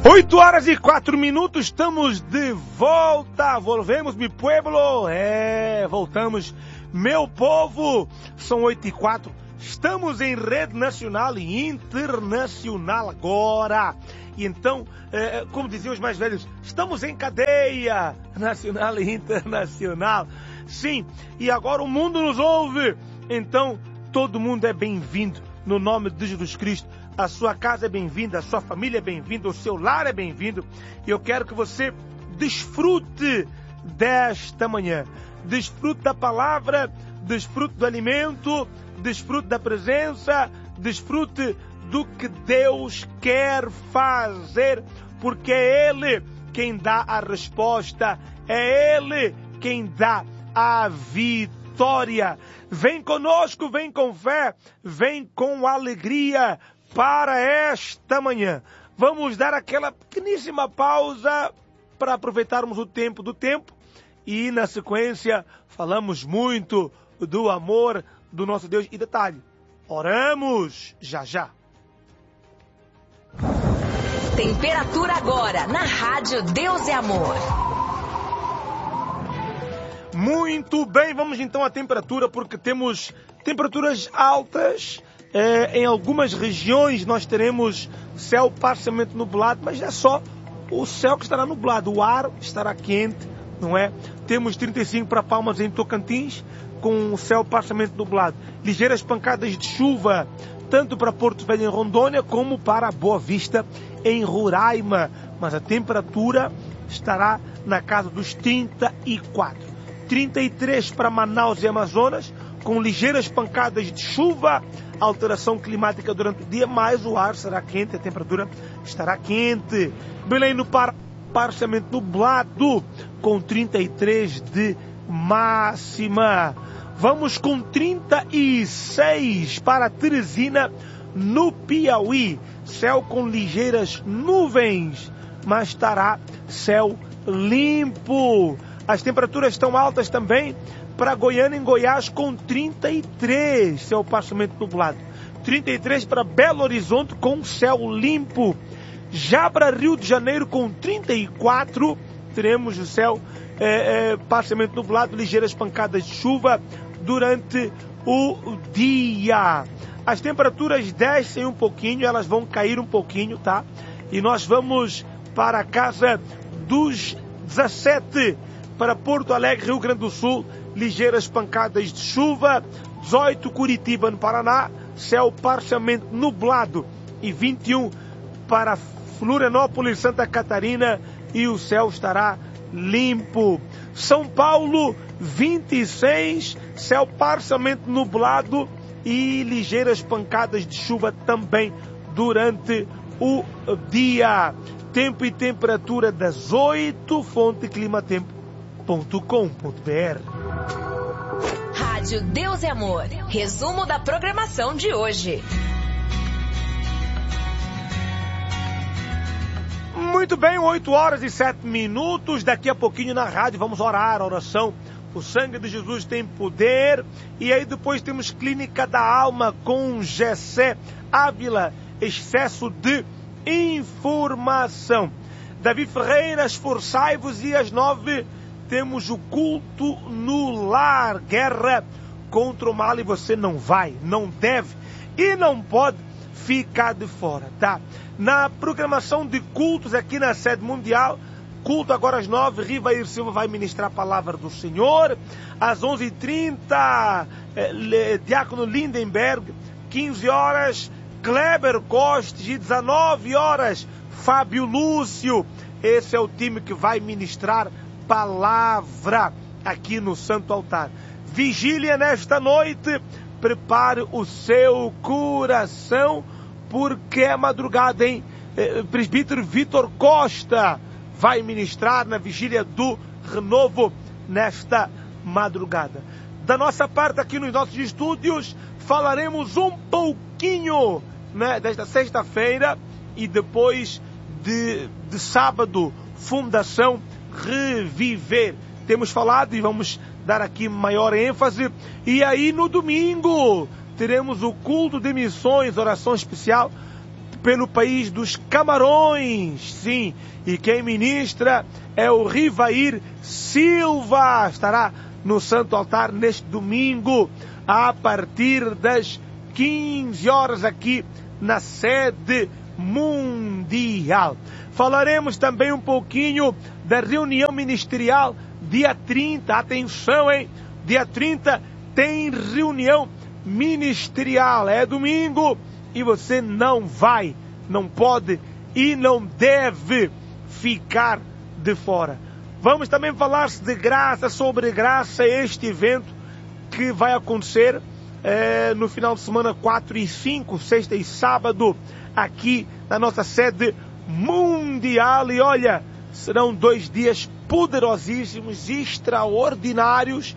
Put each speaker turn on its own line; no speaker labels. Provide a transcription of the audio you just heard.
8h04, estamos de volta. Volvemos, mi pueblo. Voltamos, meu povo. São 8h04. Estamos em rede nacional e internacional agora. E então, como diziam os mais velhos, estamos em cadeia nacional e internacional. Sim, e agora o mundo nos ouve. Então, todo mundo é bem-vindo no nome de Jesus Cristo. A sua casa é bem-vinda, a sua família é bem-vinda, o seu lar é bem-vindo. E eu quero que você desfrute desta manhã. Desfrute da palavra, desfrute do alimento, desfrute da presença, desfrute do que Deus quer fazer, porque é Ele quem dá a resposta, é Ele quem dá a vitória. Vem conosco, vem com fé, vem com alegria para esta manhã. Vamos dar aquela pequeníssima pausa para aproveitarmos o tempo do tempo e na sequência falamos muito do amor do nosso Deus. E detalhe, oramos já já.
Temperatura agora na Rádio Deus é Amor.
Muito bem, vamos então à temperatura, porque temos temperaturas altas. Em algumas regiões nós teremos céu parcialmente nublado, mas é só o céu que estará nublado, o ar estará quente, não é? Temos 35 para Palmas em Tocantins, com o céu parcialmente nublado. Ligeiras pancadas de chuva, tanto para Porto Velho em Rondônia, como para Boa Vista em Roraima. Mas a temperatura estará na casa dos 34. 33 para Manaus e Amazonas, com ligeiras pancadas de chuva, alteração climática durante o dia, mas o ar será quente, a temperatura estará quente. Belém no Pará, parcialmente nublado, com 33 de máxima. Vamos com 36 para Teresina, no Piauí. Céu com ligeiras nuvens, mas estará céu limpo. As temperaturas estão altas também para Goiânia e Goiás com 33, céu parcialmente nublado. 33 para Belo Horizonte com céu limpo. Já para Rio de Janeiro com 34, teremos o céu parcialmente nublado, ligeiras pancadas de chuva durante o dia. As temperaturas descem um pouquinho, elas vão cair um pouquinho, tá? E nós vamos para a casa dos 17, para Porto Alegre, Rio Grande do Sul, ligeiras pancadas de chuva. 18, Curitiba, no Paraná, céu parcialmente nublado. E 21 para Florianópolis, Santa Catarina, e o céu estará limpo. São Paulo, 26, céu parcialmente nublado e ligeiras pancadas de chuva também durante o dia. Tempo e temperatura das 8, fonte climatempo.com.br.
Rádio Deus é Amor. Resumo da programação de hoje.
Muito bem, 8h07. Daqui a pouquinho na rádio vamos orar, a oração. O sangue de Jesus tem poder. E aí depois temos Clínica da Alma com Gessé Ávila. Excesso de informação. Davi Ferreira, esforçai-vos. E às 9 temos o culto no lar. Guerra contra o mal, e você não vai, não deve e não pode ficar de fora, tá? Na programação de cultos aqui na sede mundial, culto agora às 9, Rivair Silva vai ministrar a palavra do Senhor. Às 11h30, Diácono Lindenberg. 15 horas, Kleber Costes. E 19 horas, Fábio Lúcio. Esse é o time que vai ministrar palavra aqui no Santo Altar. Vigília nesta noite. Prepare o seu coração, porque é madrugada, hein? Presbítero Vitor Costa vai ministrar na vigília do renovo nesta madrugada. Da nossa parte aqui nos nossos estúdios, falaremos um pouquinho, né, desta sexta-feira e depois de sábado, Fundação Reviver. Temos falado e vamos dar aqui maior ênfase. E aí no domingo teremos o culto de missões, oração especial pelo país dos Camarões, sim, e quem ministra é o Rivair Silva, estará no Santo Altar neste domingo, a partir das 15 horas aqui na sede mundial. Falaremos também um pouquinho da reunião ministerial dia 30, atenção, hein? Dia 30 tem reunião ministerial, é domingo, e você não vai, não pode e não deve ficar de fora. Vamos também falar de graça, sobre graça, este evento que vai acontecer no final de semana 4 e 5, sexta e sábado, aqui na nossa sede mundial. E olha, serão 2 dias poderosíssimos, extraordinários,